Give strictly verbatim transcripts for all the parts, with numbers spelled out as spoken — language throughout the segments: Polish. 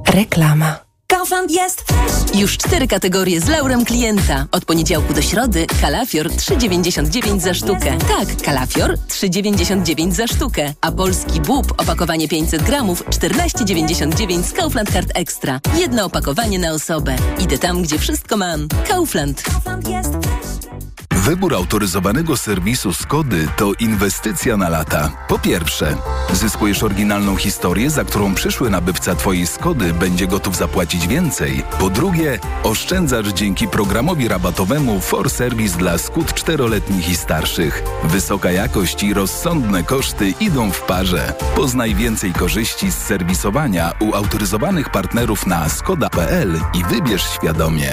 Reklama. Kaufland jest już cztery kategorie z laurem klienta. Od poniedziałku do środy kalafior trzy dziewięćdziesiąt dziewięć za sztukę. Tak, kalafior trzy dziewięćdziesiąt dziewięć za sztukę. A polski bób, opakowanie pięćset gramów, czternaście dziewięćdziesiąt dziewięć z Kaufland Card Extra. Jedno opakowanie na osobę. Idę tam, gdzie wszystko mam. Kaufland. Kaufland jest. Wybór autoryzowanego serwisu Skody to inwestycja na lata. Po pierwsze, zyskujesz oryginalną historię, za którą przyszły nabywca Twojej Skody będzie gotów zapłacić więcej. Po drugie, oszczędzasz dzięki programowi rabatowemu For Service dla Skód czteroletnich i starszych. Wysoka jakość i rozsądne koszty idą w parze. Poznaj więcej korzyści z serwisowania u autoryzowanych partnerów na skoda kropka p l i wybierz świadomie.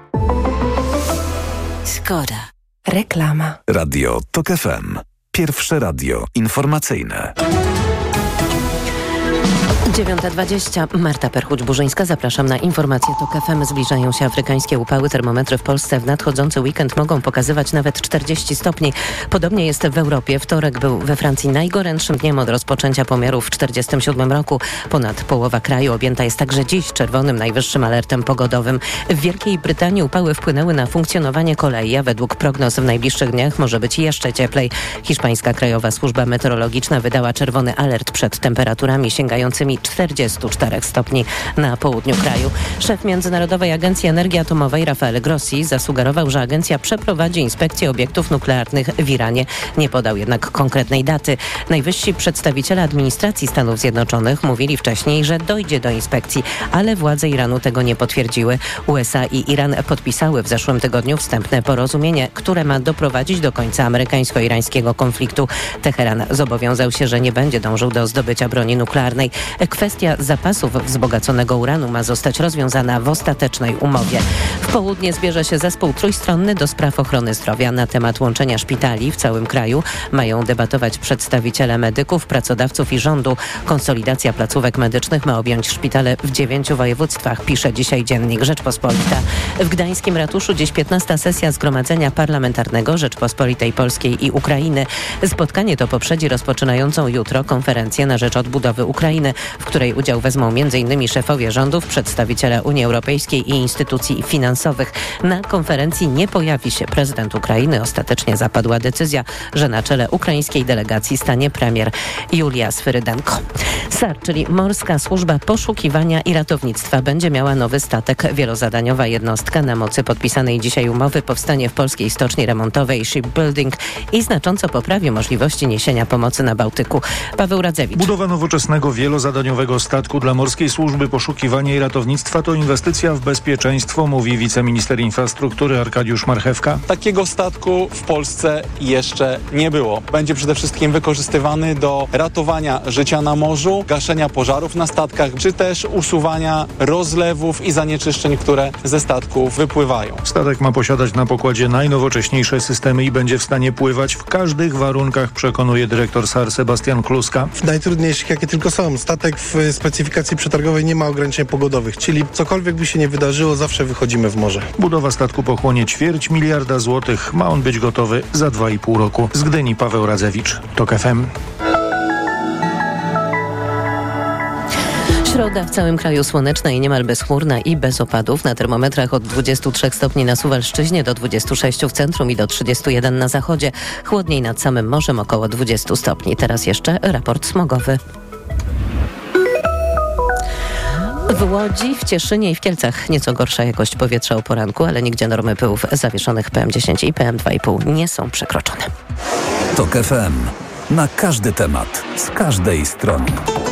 Skoda. Reklama. Radio Tok F M. Pierwsze radio informacyjne. dziewiąta dwadzieścia. Marta Perchuć-Burzyńska. Zapraszam na informacje Tok F M. Zbliżają się afrykańskie upały. Termometry w Polsce w nadchodzący weekend mogą pokazywać nawet czterdzieści stopni. Podobnie jest w Europie. Wtorek był we Francji najgorętszym dniem od rozpoczęcia pomiarów w tysiąc dziewięćset czterdziestym siódmym roku. Ponad połowa kraju objęta jest także dziś czerwonym najwyższym alertem pogodowym. W Wielkiej Brytanii upały wpłynęły na funkcjonowanie kolei, a według prognoz w najbliższych dniach może być jeszcze cieplej. Hiszpańska Krajowa Służba Meteorologiczna wydała czerwony alert przed temperaturami sięgającymi czterdzieści cztery stopni na południu kraju. Szef Międzynarodowej Agencji Energii Atomowej Rafael Grossi zasugerował, że agencja przeprowadzi inspekcję obiektów nuklearnych w Iranie. Nie podał jednak konkretnej daty. Najwyżsi przedstawiciele administracji Stanów Zjednoczonych mówili wcześniej, że dojdzie do inspekcji, ale władze Iranu tego nie potwierdziły. U S A i Iran podpisały w zeszłym tygodniu wstępne porozumienie, które ma doprowadzić do końca amerykańsko-irańskiego konfliktu. Teheran zobowiązał się, że nie będzie dążył do zdobycia broni nuklearnej. Kwestia zapasów wzbogaconego uranu ma zostać rozwiązana w ostatecznej umowie. W południe zbierze się zespół trójstronny do spraw ochrony zdrowia. Na temat łączenia szpitali w całym kraju mają debatować przedstawiciele medyków, pracodawców i rządu. Konsolidacja placówek medycznych ma objąć szpitale w dziewięciu województwach, pisze dzisiaj dziennik Rzeczpospolita. W gdańskim ratuszu dziś piętnasta sesja Zgromadzenia Parlamentarnego Rzeczpospolitej Polskiej i Ukrainy. Spotkanie to poprzedzi rozpoczynającą jutro konferencję na rzecz odbudowy Ukrainy, w której udział wezmą między innymi szefowie rządów, przedstawiciele Unii Europejskiej i instytucji finansowych. Na konferencji nie pojawi się prezydent Ukrainy. Ostatecznie zapadła decyzja, że na czele ukraińskiej delegacji stanie premier Julia Swyrydenko. S A R, czyli Morska Służba Poszukiwania i Ratownictwa, będzie miała nowy statek. Wielozadaniowa jednostka na mocy podpisanej dzisiaj umowy powstanie w polskiej stoczni remontowej Shipbuilding i znacząco poprawi możliwości niesienia pomocy na Bałtyku. Paweł Radzewicz. Budowa nowoczesnego wielozadaniowego statku dla Morskiej Służby Poszukiwania i Ratownictwa to inwestycja w bezpieczeństwo, mówi wiceminister infrastruktury Arkadiusz Marchewka. Takiego statku w Polsce jeszcze nie było. Będzie przede wszystkim wykorzystywany do ratowania życia na morzu, gaszenia pożarów na statkach, czy też usuwania rozlewów i zanieczyszczeń, które ze statków wypływają. Statek ma posiadać na pokładzie najnowocześniejsze systemy i będzie w stanie pływać w każdych warunkach, przekonuje dyrektor S A R Sebastian Kluska. W najtrudniejszych, jakie tylko są. Statek w specyfikacji przetargowej nie ma ograniczeń pogodowych, czyli cokolwiek by się nie wydarzyło, zawsze wychodzimy w morze. Budowa statku pochłonie ćwierć miliarda złotych. Ma on być gotowy za dwa i pół roku. Z Gdyni Paweł Radzewicz, Tok F M. Środa w całym kraju słoneczna i niemal bezchmurna i bez opadów. Na termometrach od dwudziestu trzech stopni na Suwalszczyźnie do dwudziestu sześciu w centrum i do trzydziestu jeden na zachodzie. Chłodniej nad samym morzem około dwudziestu stopni. Teraz jeszcze raport smogowy. W Łodzi, w Cieszynie i w Kielcach nieco gorsza jakość powietrza o poranku, ale nigdzie normy pyłów zawieszonych P M dziesięć i P M dwa i pół nie są przekroczone. Tok F M. Na każdy temat, z każdej strony.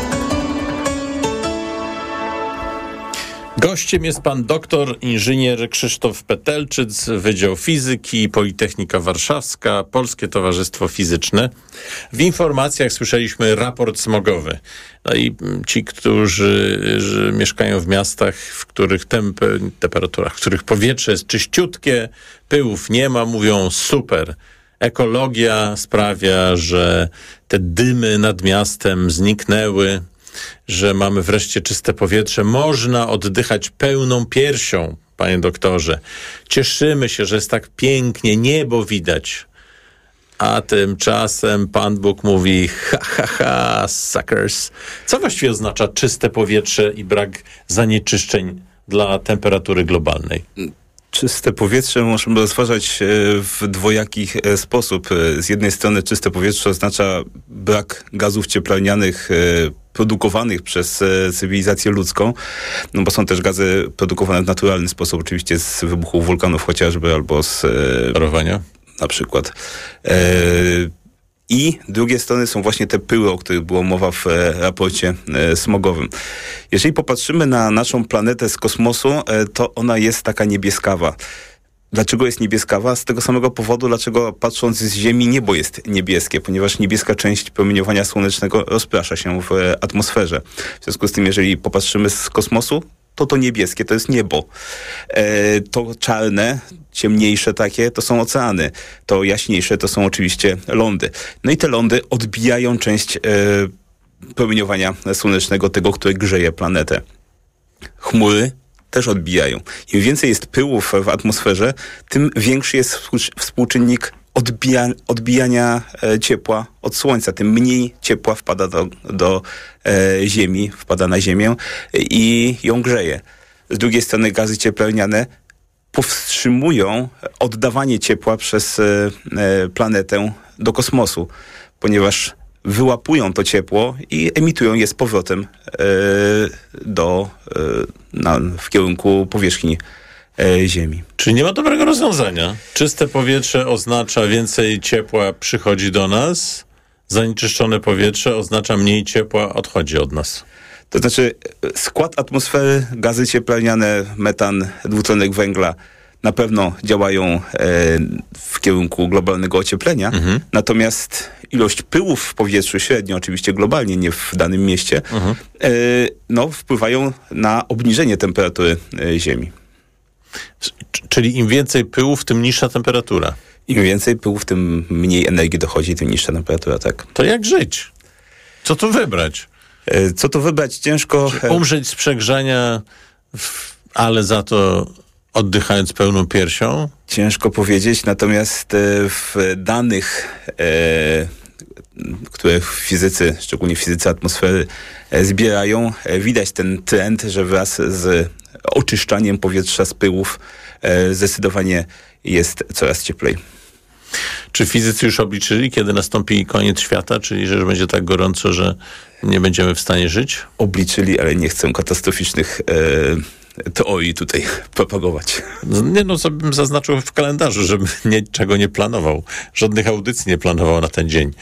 Gościem jest pan doktor inżynier Krzysztof Petelczyc, Wydział Fizyki, Politechnika Warszawska, Polskie Towarzystwo Fizyczne. W informacjach słyszeliśmy raport smogowy. No i ci, którzy że mieszkają w miastach, w których temp, temperaturach, w których powietrze jest czyściutkie, pyłów nie ma, mówią super. Ekologia sprawia, że te dymy nad miastem zniknęły, że mamy wreszcie czyste powietrze. Można oddychać pełną piersią, panie doktorze. Cieszymy się, że jest tak pięknie, niebo widać. A tymczasem Pan Bóg mówi ha, ha, ha, suckers. Co właściwie oznacza czyste powietrze i brak zanieczyszczeń dla temperatury globalnej? Czyste powietrze możemy rozważać w dwojaki sposób. Z jednej strony czyste powietrze oznacza brak gazów cieplarnianych produkowanych przez cywilizację ludzką, no bo są też gazy produkowane w naturalny sposób, oczywiście z wybuchu wulkanów chociażby, albo z parowania na przykład. I drugie strony są właśnie te pyły, o których było mowa w raporcie smogowym. Jeżeli popatrzymy na naszą planetę z kosmosu, to ona jest taka niebieskawa. Dlaczego jest niebieskawa? Z tego samego powodu, dlaczego patrząc z Ziemi niebo jest niebieskie, ponieważ niebieska część promieniowania słonecznego rozprasza się w atmosferze. W związku z tym, jeżeli popatrzymy z kosmosu, to to niebieskie to jest niebo. E, to czarne, ciemniejsze takie, to są oceany. To jaśniejsze to są oczywiście lądy. No i te lądy odbijają część e, promieniowania słonecznego, tego, które grzeje planetę. Chmury też odbijają. Im więcej jest pyłów w atmosferze, tym większy jest współczynnik odbija, odbijania e, ciepła od słońca, tym mniej ciepła wpada do, do e, ziemi, wpada na ziemię i ją grzeje. Z drugiej strony gazy cieplarniane powstrzymują oddawanie ciepła przez e, planetę do kosmosu, ponieważ wyłapują to ciepło i emitują je z powrotem e, do, e, na, w kierunku powierzchni e, Ziemi. Czyli nie ma dobrego rozwiązania. Czyste powietrze oznacza więcej ciepła przychodzi do nas, zanieczyszczone powietrze oznacza mniej ciepła odchodzi od nas. To znaczy skład atmosfery, gazy cieplarniane, metan, dwutlenek węgla na pewno działają e, w kierunku globalnego ocieplenia, mhm. natomiast ilość pyłów w powietrzu średnio, oczywiście globalnie, nie w danym mieście, mhm. e, no, wpływają na obniżenie temperatury e, Ziemi. Czyli im więcej pyłów, tym niższa temperatura. Im więcej pyłów, tym mniej energii dochodzi, tym niższa temperatura, tak. To jak żyć? Co tu wybrać? E, co tu wybrać? Ciężko. Czy umrzeć z przegrzania, w, ale za to oddychając pełną piersią? Ciężko powiedzieć, natomiast w danych, e, które fizycy, szczególnie fizycy atmosfery e, zbierają, e, widać ten trend, że wraz z oczyszczaniem powietrza z pyłów e, zdecydowanie jest coraz cieplej. Czy fizycy już obliczyli, kiedy nastąpi koniec świata, czyli że już będzie tak gorąco, że nie będziemy w stanie żyć? Obliczyli, ale nie chcę katastroficznych e, teorii tutaj propagować. Nie no, co bym zaznaczył w kalendarzu, żebym niczego nie planował. Żadnych audycji nie planował na ten dzień.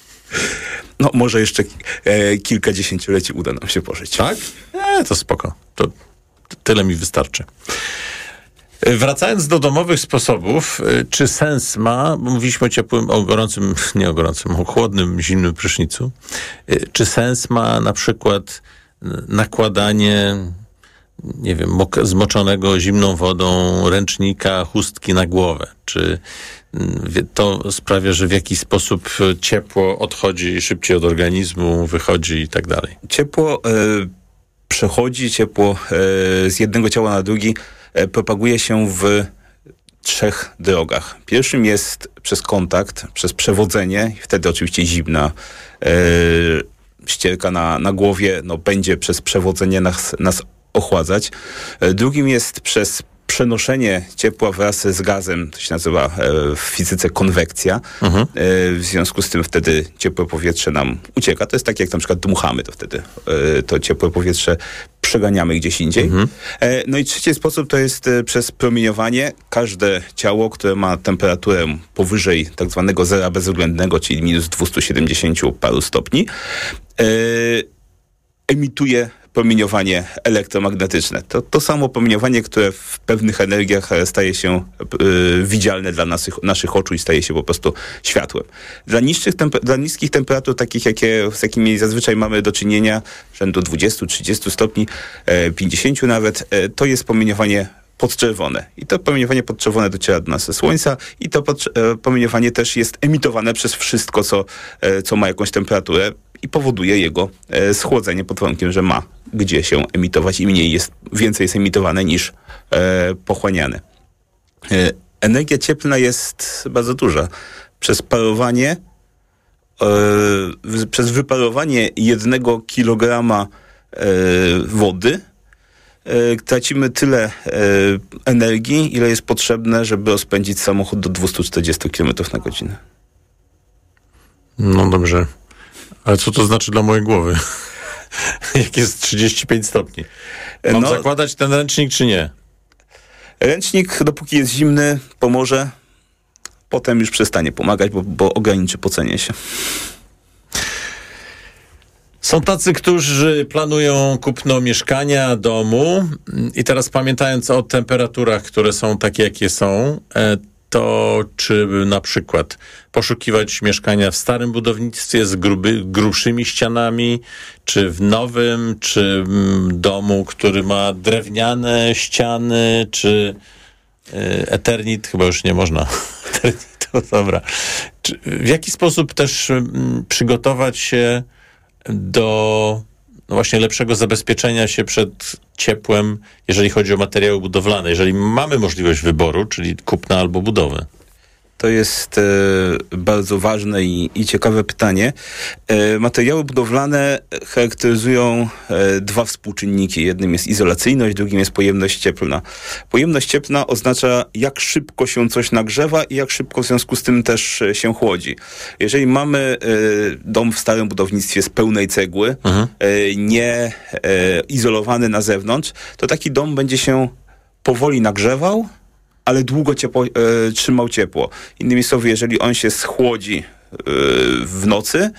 No, może jeszcze e, kilka dziesięcioleci uda nam się pożyć. Tak? E, to spoko. To tyle mi wystarczy. Wracając do domowych sposobów, czy sens ma, bo mówiliśmy o ciepłym, o gorącym, nie o gorącym, o chłodnym, zimnym prysznicu, czy sens ma na przykład nakładanie, nie wiem, mok- zmoczonego zimną wodą ręcznika, chustki na głowę? Czy to sprawia, że w jakiś sposób ciepło odchodzi szybciej od organizmu, wychodzi i tak dalej? Ciepło e, przechodzi, ciepło e, z jednego ciała na drugi e, propaguje się w trzech drogach. Pierwszym jest przez kontakt, przez przewodzenie, wtedy oczywiście zimna e, ścierka na, na głowie no, będzie przez przewodzenie nas, nas ochładzać. E, drugim jest przez przenoszenie ciepła wraz z gazem, to się nazywa e, w fizyce konwekcja. Mhm. E, w związku z tym wtedy ciepłe powietrze nam ucieka. To jest tak, jak na przykład dmuchamy, to wtedy e, to ciepłe powietrze przeganiamy gdzieś indziej. Mhm. E, no i trzeci sposób to jest e, przez promieniowanie. Każde ciało, które ma temperaturę powyżej tak zwanego zera bezwzględnego, czyli minus dwieście siedemdziesiąt paru stopni, e, emituje promieniowanie elektromagnetyczne. To to samo promieniowanie, które w pewnych energiach staje się y, widzialne dla naszych, naszych oczu i staje się po prostu światłem. Dla, niższych temper- dla niskich temperatur, takich jakie, z jakimi zazwyczaj mamy do czynienia, rzędu dwadzieścia trzydzieści stopni, e, pięćdziesiąt nawet, e, to jest promieniowanie podczerwone. I to promieniowanie podczerwone dociera do nas ze Słońca i to pod, e, promieniowanie też jest emitowane przez wszystko, co, e, co ma jakąś temperaturę i powoduje jego e, schłodzenie pod warunkiem, że ma gdzie się emitować i mniej jest, więcej jest emitowane niż e, pochłaniane. E, energia cieplna jest bardzo duża, przez parowanie, e, przez wyparowanie jednego kilograma e, wody e, tracimy tyle e, energii, ile jest potrzebne, żeby rozpędzić samochód do dwieście czterdzieści kilometrów na godzinę. No dobrze. Ale co to znaczy dla mojej głowy? Jak jest trzydzieści pięć stopni. Mam no, zakładać ten ręcznik, czy nie? Ręcznik, dopóki jest zimny, pomoże. Potem już przestanie pomagać, bo, bo ograniczy pocenie się. Są tacy, którzy planują kupno mieszkania, domu i teraz pamiętając o temperaturach, które są takie, jakie są, to czy na przykład poszukiwać mieszkania w starym budownictwie z gruby, grubszymi ścianami, czy w nowym, czy w domu, który ma drewniane ściany, czy Eternit, chyba już nie można. Eternit, to dobra. Czy, w jaki sposób też m, przygotować się do no właśnie lepszego zabezpieczenia się przed ciepłem, jeżeli chodzi o materiały budowlane, jeżeli mamy możliwość wyboru, czyli kupna albo budowy? To jest e, bardzo ważne i, i ciekawe pytanie. E, materiały budowlane charakteryzują e, dwa współczynniki. Jednym jest izolacyjność, drugim jest pojemność cieplna. Pojemność cieplna oznacza, jak szybko się coś nagrzewa i jak szybko w związku z tym też e, się chłodzi. Jeżeli mamy e, dom w starym budownictwie z pełnej cegły, mhm. e, nie e, izolowany na zewnątrz, to taki dom będzie się powoli nagrzewał, ale długo ciepło, e, trzymał ciepło. Innymi słowy, jeżeli on się schłodzi e, w nocy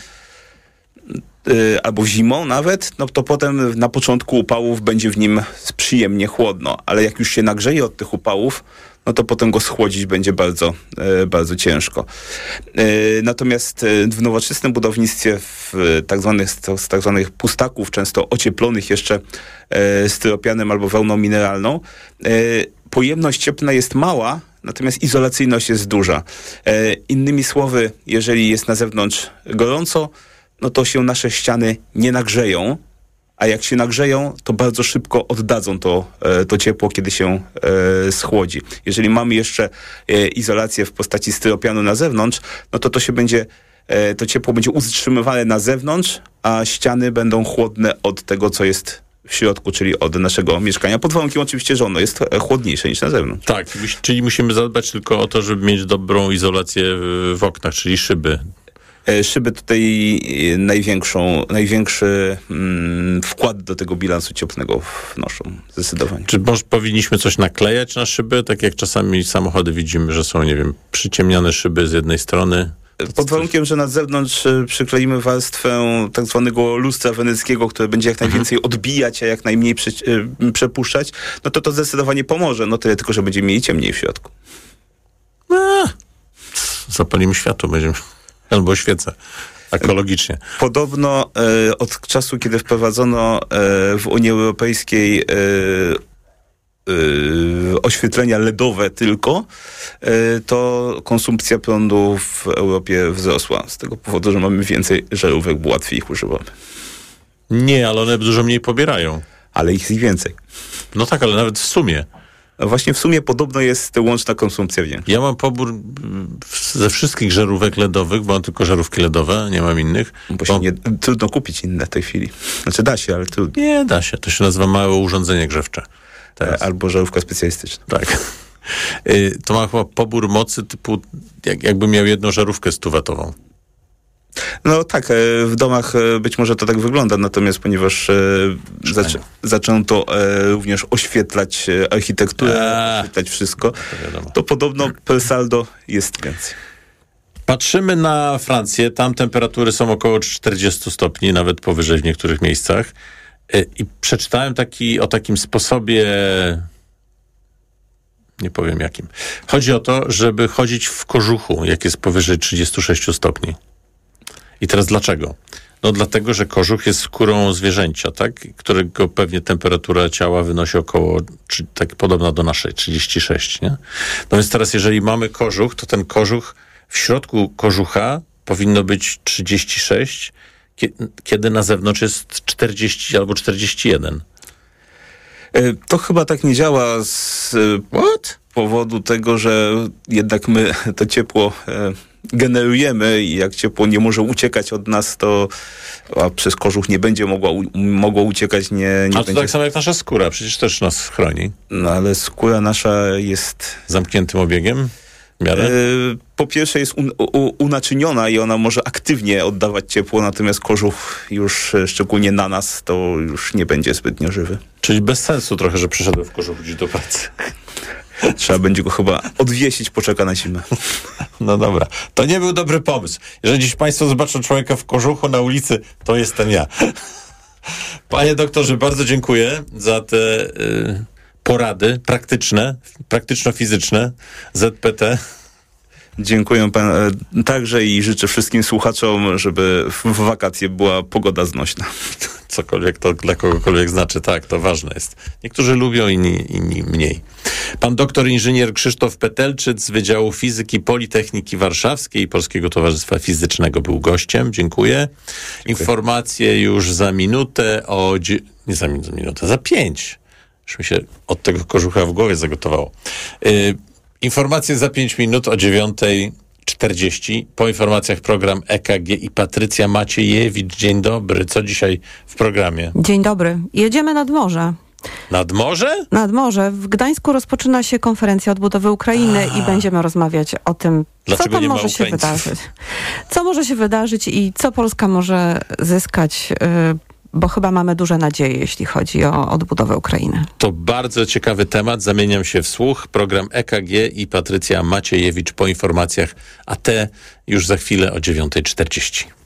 e, albo zimą nawet, no to potem na początku upałów będzie w nim przyjemnie chłodno, ale jak już się nagrzeje od tych upałów, no to potem go schłodzić będzie bardzo, e, bardzo ciężko. E, natomiast w nowoczesnym budownictwie, w tak zwanych, z tak zwanych pustaków, często ocieplonych jeszcze e, styropianem albo wełną mineralną, e, pojemność cieplna jest mała, natomiast izolacyjność jest duża. E, innymi słowy, jeżeli jest na zewnątrz gorąco, no to się nasze ściany nie nagrzeją, a jak się nagrzeją, to bardzo szybko oddadzą to, e, to ciepło, kiedy się e, schłodzi. Jeżeli mamy jeszcze e, izolację w postaci styropianu na zewnątrz, no to to się będzie, e, to ciepło będzie utrzymywane na zewnątrz, a ściany będą chłodne od tego, co jest w środku, czyli od naszego mieszkania, pod warunkiem oczywiście, że ono jest chłodniejsze niż na zewnątrz. Tak, czyli musimy zadbać tylko o to, żeby mieć dobrą izolację w oknach, czyli szyby. Szyby tutaj największą, największy mm, wkład do tego bilansu cieplnego wnoszą, zdecydowanie. Czy może powinniśmy coś naklejać na szyby, tak jak czasami samochody widzimy, że są, nie wiem, przyciemniane szyby z jednej strony? Pod warunkiem, że na zewnątrz przykleimy warstwę tak zwanego lustra weneckiego, które będzie jak najwięcej odbijać, a jak najmniej prze, przepuszczać, no to to zdecydowanie pomoże. No tyle tylko, że będziemy mieli ciemniej w środku. A, zapalimy światło, będziemy, albo świecę. Ekologicznie. Podobno e, od czasu, kiedy wprowadzono e, w Unii Europejskiej e, Yy, oświetlenia ledowe tylko, yy, to konsumpcja prądu w Europie wzrosła. Z tego powodu, że mamy więcej żarówek, bo łatwiej ich używamy. Nie, ale one dużo mniej pobierają. Ale ich jest więcej. No tak, ale nawet w sumie. No właśnie w sumie podobno jest łączna konsumpcja większa. Ja mam pobór ze wszystkich żarówek ledowych, bo mam tylko żarówki ledowe, nie mam innych. Bo się bo... nie, trudno kupić inne w tej chwili. Znaczy da się, ale trudno. Nie, da się. To się nazywa małe urządzenie grzewcze. Teraz. Albo żarówka specjalistyczna. Tak. To ma chyba pobór mocy typu, jak, jakby miał jedną żarówkę stuwatową. No tak, w domach być może to tak wygląda, natomiast ponieważ zaczę, zaczęto również oświetlać architekturę, A, oświetlać wszystko, to, to podobno per saldo jest więcej. Patrzymy na Francję, tam temperatury są około czterdzieści stopni, nawet powyżej w niektórych miejscach. I przeczytałem taki, o takim sposobie, nie powiem jakim. Chodzi o to, żeby chodzić w kożuchu, jak jest powyżej trzydzieści sześć stopni. I teraz dlaczego? No dlatego, że kożuch jest skórą zwierzęcia, tak? Którego pewnie temperatura ciała wynosi około, czy, tak podobna do naszej, trzydzieści sześć, nie? No więc teraz, jeżeli mamy kożuch, to ten kożuch, w środku kożucha powinno być trzydzieści sześć, kiedy na zewnątrz jest czterdzieści albo czterdzieści jeden. To chyba tak nie działa z What? powodu tego, że jednak my to ciepło generujemy i jak ciepło nie może uciekać od nas, to a przez kożuch nie będzie mogła, mogło uciekać, nie, nie A to będzie... tak samo jak nasza skóra, przecież też nas chroni. No ale skóra nasza jest... Zamkniętym obiegiem? W miarę? E, po pierwsze jest un, u, unaczyniona i ona może aktywnie oddawać ciepło, natomiast kożuch już, szczególnie na nas, to już nie będzie zbytnio żywy. Czyli bez sensu trochę, że przyszedłem w kożuchu dziś do pracy. Trzeba będzie go chyba odwiesić, poczeka na zimę. No dobra, to nie był dobry pomysł. Jeżeli dziś państwo zobaczą człowieka w kożuchu na ulicy, to jestem ja. Panie doktorze, bardzo dziękuję za te y, porady praktyczne, praktyczno-fizyczne Z P T. Dziękuję pan e, także i życzę wszystkim słuchaczom, żeby w, w wakacje była pogoda znośna. Cokolwiek to dla kogokolwiek znaczy, tak, to ważne jest. Niektórzy lubią, inni, inni mniej. Pan doktor inżynier Krzysztof Petelczyk z Wydziału Fizyki Politechniki Warszawskiej i Polskiego Towarzystwa Fizycznego był gościem. Dziękuję. Dziękuję. Informacje już za minutę o... Dzie- nie za minutę, za pięć. Już mi się od tego kożucha w głowie zagotowało. Yy, informacje za pięć minut o dziewiątej czterdzieści. Po informacjach program E K G i Patrycja Maciejewicz. Dzień dobry. Co dzisiaj w programie? Dzień dobry. Jedziemy nad morze. Nad morze? Nad morze. W Gdańsku rozpoczyna się konferencja odbudowy Ukrainy A. i będziemy rozmawiać o tym, Dlaczego co tam nie może ma się wydarzyć. Co może się wydarzyć i co Polska może zyskać, yy, bo chyba mamy duże nadzieje, jeśli chodzi o odbudowę Ukrainy. To bardzo ciekawy temat. Zamieniam się w słuch. Program E K G i Patrycja Maciejewicz po informacjach, a te już za chwilę o dziewiątej czterdzieści.